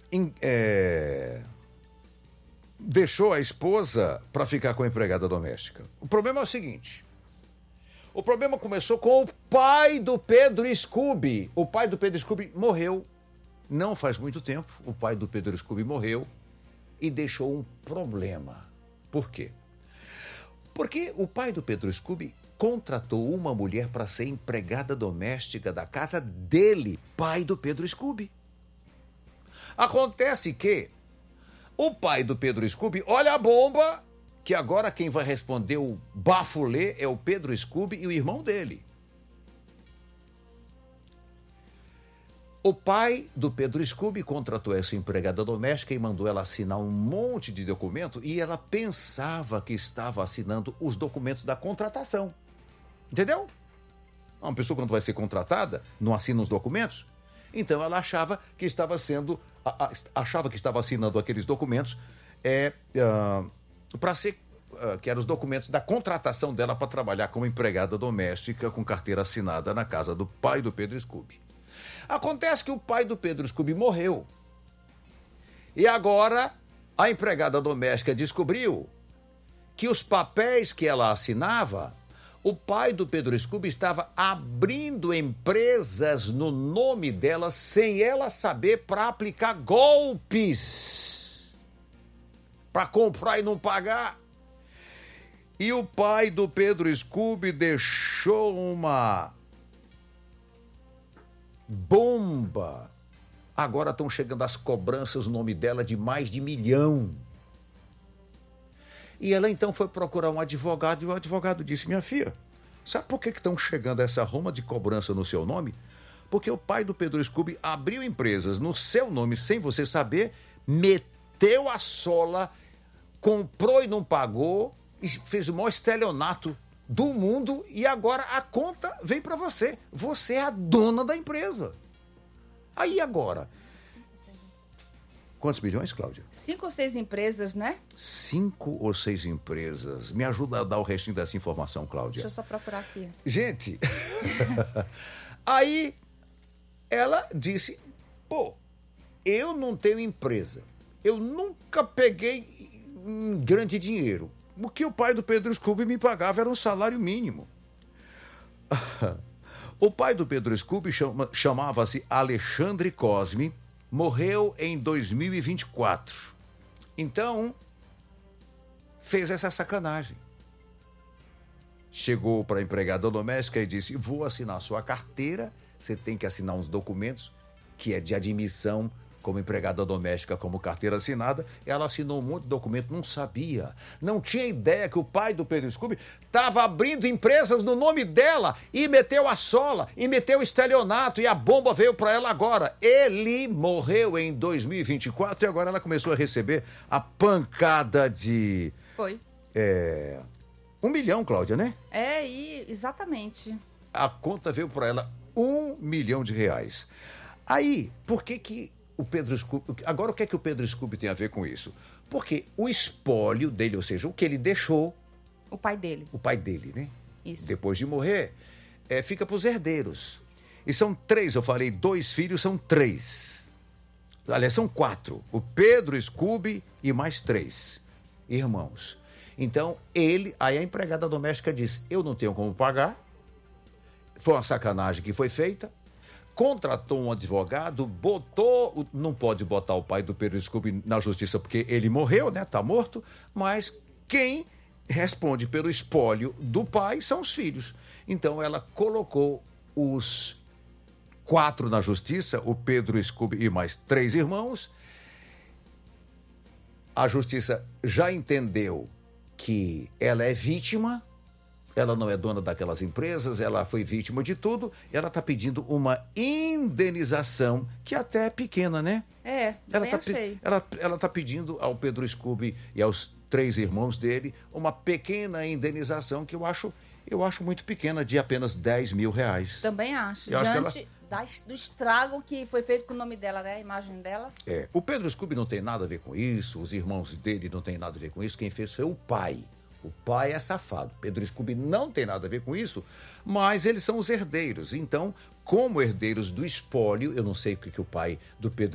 deixou a esposa para ficar com a empregada doméstica. O problema é o seguinte: o problema começou com o pai do Pedro Scooby. O pai do Pedro Scooby morreu. Não faz muito tempo, o pai do Pedro Scooby morreu e deixou um problema. Por quê? Porque o pai do Pedro Scooby contratou uma mulher para ser empregada doméstica da casa dele, pai do Pedro Scooby. Acontece que o pai do Pedro Scooby, olha a bomba, que agora quem vai responder o bafulê é o Pedro Scooby e o irmão dele. O pai do Pedro Scooby contratou essa empregada doméstica e mandou ela assinar um monte de documento e ela pensava que estava assinando os documentos da contratação. Entendeu? Uma pessoa, quando vai ser contratada, não assina os documentos. Então ela achava que estava assinando aqueles documentos para ser que eram os documentos da contratação dela para trabalhar como empregada doméstica com carteira assinada na casa do pai do Pedro Scooby. Acontece que o pai do Pedro Scooby morreu. E agora a empregada doméstica descobriu que os papéis que ela assinava, o pai do Pedro Scooby estava abrindo empresas no nome dela sem ela saber, para aplicar golpes, para comprar e não pagar. E o pai do Pedro Scooby deixou uma bomba. Agora estão chegando as cobranças no nome dela de mais de 1 milhão. E ela então foi procurar um advogado e o advogado disse: minha filha, sabe por que estão chegando essa ruma de cobrança no seu nome? Porque o pai do Pedro Scooby abriu empresas no seu nome sem você saber, meteu a sola, comprou e não pagou, e fez o maior estelionato do mundo e agora a conta vem para você. Você é a dona da empresa. Aí agora, quantos milhões, Cláudia? 5 ou 6 empresas, né? 5 ou 6 empresas. Me ajuda a dar o restinho dessa informação, Cláudia. Deixa eu só procurar aqui. Gente, aí ela disse: pô, eu não tenho empresa. Eu nunca peguei grande dinheiro. O que o pai do Pedro Scooby me pagava era um salário mínimo. O pai do Pedro Scooby chamava-se Alexandre Cosme, morreu em 2024. Então, fez essa sacanagem. Chegou para a empregada doméstica e disse: vou assinar sua carteira, você tem que assinar uns documentos que é de admissão como empregada doméstica, como carteira assinada. Ela assinou um monte de documento, não sabia, não tinha ideia que o pai do Pedro Scooby estava abrindo empresas no nome dela e meteu a sola, e meteu o estelionato, e a bomba veio para ela agora. Ele morreu em 2024 e agora ela começou a receber a pancada de... Foi. 1 milhão, Cláudia, né? Exatamente. A conta veio para ela R$1 milhão. Aí, por que o Pedro Scooby... Agora, o que é que o Pedro Scooby tem a ver com isso? Porque o espólio dele, ou seja, o que ele deixou... O pai dele. O pai dele, né? Isso. Depois de morrer, fica para os herdeiros. E são 3, eu falei 2 filhos, são 3. Aliás, são 4. O Pedro Scooby e mais 3 irmãos. Então, aí a empregada doméstica disse: eu não tenho como pagar. Foi uma sacanagem que foi feita. Contratou um advogado, não pode botar o pai do Pedro Scooby na justiça porque ele morreu, né? Tá morto, mas quem responde pelo espólio do pai são os filhos. Então ela colocou os 4 na justiça, o Pedro Scooby e mais 3 irmãos. A justiça já entendeu que ela é vítima. Ela não é dona daquelas empresas, ela foi vítima de tudo. Ela está pedindo uma indenização, que até é pequena, né? Achei. Ela está pedindo ao Pedro Scooby e aos 3 irmãos dele uma pequena indenização que eu acho muito pequena, de apenas R$10 mil. Também acho. Diante do estrago que foi feito com o nome dela, né? A imagem dela. O Pedro Scooby não tem nada a ver com isso, os irmãos dele não tem nada a ver com isso. Quem fez foi o pai. O pai é safado. Pedro Scooby não tem nada a ver com isso, mas eles são os herdeiros. Então, como herdeiros do espólio, eu não sei o que o pai do Pedro